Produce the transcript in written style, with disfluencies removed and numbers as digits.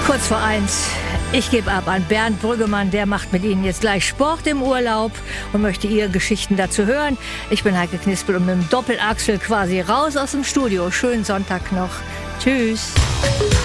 Kurz vor 1. Ich gebe ab an Bernd Brüggemann, der macht mit Ihnen jetzt gleich Sport im Urlaub und möchte Ihre Geschichten dazu hören. Ich bin Heike Knispel und mit dem Doppelachsel quasi raus aus dem Studio. Schönen Sonntag noch. Tschüss.